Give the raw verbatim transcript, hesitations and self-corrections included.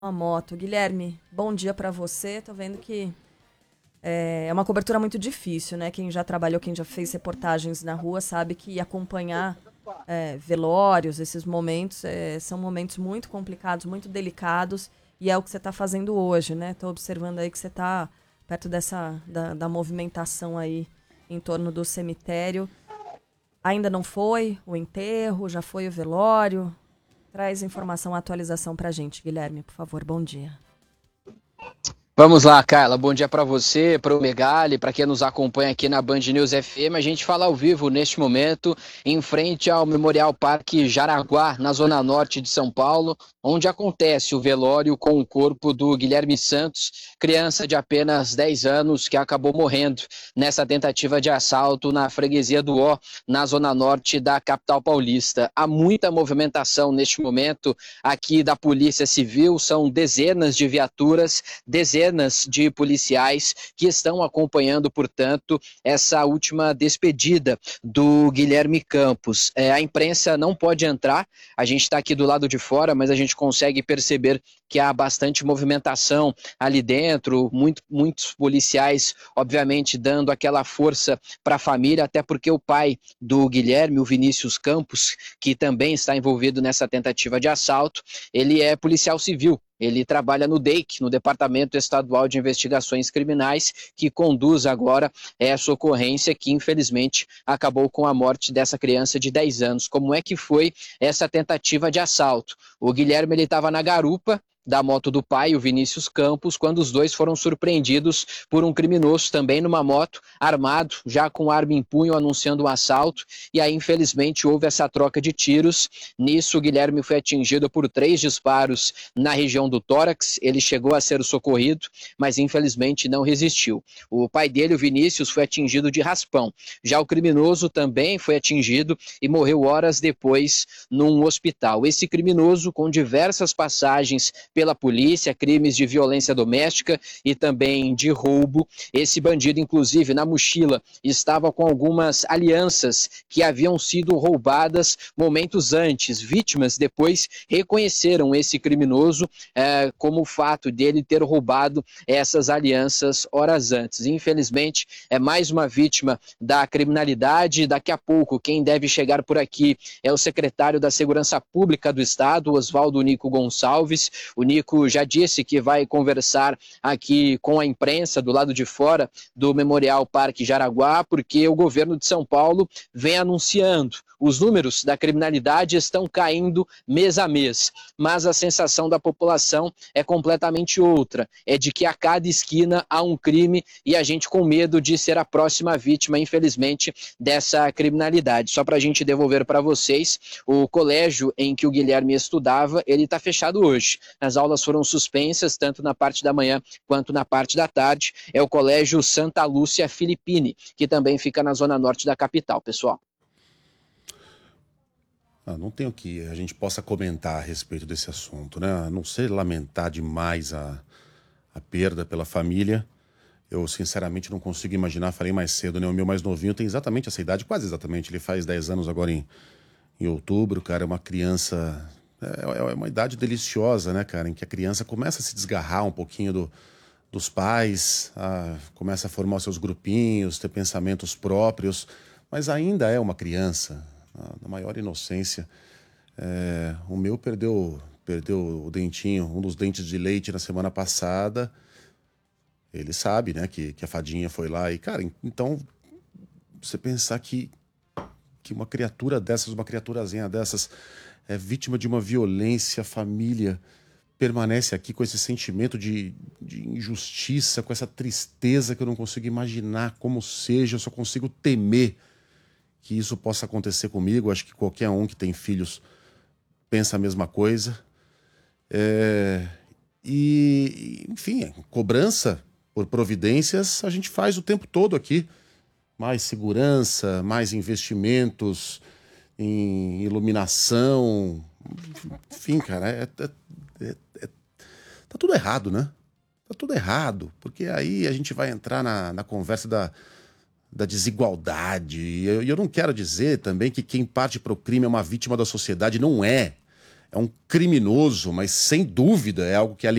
Uma moto. Guilherme, bom dia pra você. Tô vendo que é é uma cobertura muito difícil, né? Quem já trabalhou, quem já fez reportagens na rua, sabe que acompanhar é, velórios, esses momentos, é, são momentos muito complicados, muito delicados, e é o que você está fazendo hoje, né? Tô observando aí que você está perto dessa da, da movimentação aí em torno do cemitério. Ainda não foi o enterro, já foi o velório? Traz informação, atualização pra gente, Guilherme, por favor. Bom dia. Vamos lá, Carla. Bom dia para você, para o Megali, para quem nos acompanha aqui na Band News F M. A gente fala ao vivo neste momento, em frente ao Memorial Parque Jaraguá, na zona norte de São Paulo, onde acontece o velório com o corpo do Guilherme Santos, criança de apenas dez anos que acabou morrendo nessa tentativa de assalto na freguesia do Ó, na zona norte da capital paulista. Há muita movimentação neste momento aqui da Polícia Civil, são dezenas de viaturas, dezenas de policiais que estão acompanhando, portanto, essa última despedida do Guilherme Campos. É, a imprensa não pode entrar, a gente está aqui do lado de fora, mas a gente consegue perceber que há bastante movimentação ali dentro, muito, muitos policiais, obviamente, dando aquela força para a família, até porque o pai do Guilherme, o Vinícius Campos, que também está envolvido nessa tentativa de assalto, ele é policial civil. Ele trabalha no D E I C, no Departamento Estadual de Investigações Criminais, que conduz agora essa ocorrência que, infelizmente, acabou com a morte dessa criança de dez anos. Como é que foi essa tentativa de assalto? O Guilherme estava na garupa da moto do pai, o Vinícius Campos, quando os dois foram surpreendidos por um criminoso também numa moto, armado, já com arma em punho, anunciando um assalto, e aí infelizmente houve essa troca de tiros. Nisso o Guilherme foi atingido por três disparos na região do tórax, ele chegou a ser socorrido, mas infelizmente não resistiu. O pai dele, o Vinícius, foi atingido de raspão. Já o criminoso também foi atingido e morreu horas depois num hospital. Esse criminoso, com diversas passagens pela polícia, crimes de violência doméstica e também de roubo. Esse bandido, inclusive, na mochila, estava com algumas alianças que haviam sido roubadas momentos antes. Vítimas depois reconheceram esse criminoso é, como o fato dele ter roubado essas alianças horas antes. Infelizmente, é mais uma vítima da criminalidade. Daqui a pouco, quem deve chegar por aqui é o secretário da Segurança Pública do Estado, Oswaldo Nico Gonçalves. O Nico já disse que vai conversar aqui com a imprensa do lado de fora do Memorial Parque Jaraguá, porque o governo de São Paulo vem anunciando. Os números da criminalidade estão caindo mês a mês, mas a sensação da população é completamente outra. É de que a cada esquina há um crime e a gente com medo de ser a próxima vítima, infelizmente, dessa criminalidade. Só para a gente devolver para vocês, o colégio em que o Guilherme estudava, ele está fechado hoje. As aulas foram suspensas, tanto na parte da manhã quanto na parte da tarde. É o Colégio Santa Lúcia Filippini, que também fica na zona norte da capital, pessoal. Ah, não tenho que a gente possa comentar a respeito desse assunto, né? A não ser lamentar demais a, a perda pela família. Eu, sinceramente, não consigo imaginar, falei mais cedo, né? O meu mais novinho tem exatamente essa idade, quase exatamente. Ele faz dez anos agora em, em outubro, cara. É uma criança... É, é uma idade deliciosa, né, cara? Em que a criança começa a se desgarrar um pouquinho do, dos pais, a, começa a formar os seus grupinhos, ter pensamentos próprios, mas ainda é uma criança, na, na maior inocência. É, o meu perdeu, perdeu o dentinho, um dos dentes de leite na semana passada. Ele sabe, né, que, que a fadinha foi lá e, cara, então, você pensar que, que uma criatura dessas, uma criaturazinha dessas, é vítima de uma violência, a família permanece aqui com esse sentimento de, de injustiça, com essa tristeza que eu não consigo imaginar como seja, eu só consigo temer que isso possa acontecer comigo. Acho que qualquer um que tem filhos pensa a mesma coisa. É, e, enfim, cobrança por providências a gente faz o tempo todo aqui. Mais segurança, mais investimentos em iluminação. Enfim, cara, é, é, é, é, tá tudo errado, né? Tá tudo errado, porque aí a gente vai entrar na, na conversa da, da desigualdade. E eu, eu não quero dizer também que quem parte para o crime é uma vítima da sociedade. Não é. é um criminoso, mas sem dúvida é algo que